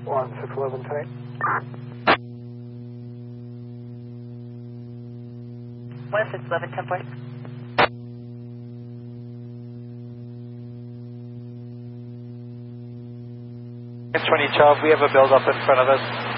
1611 tight. 1611, 10-4. 2012, we have a build up in front of us.